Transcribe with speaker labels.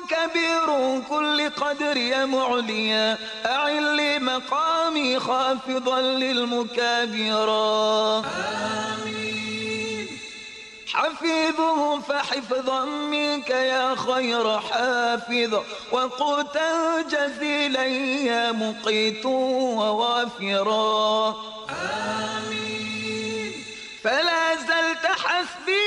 Speaker 1: كبير كل قدر يا معليا أعل لي مقامي خافضا للمكابرا آمين. حفيظه فحفظا منك يا خير حافظ وقوتا جزيلا يا مقيت ووافرا آمين. فلا زلت حسبي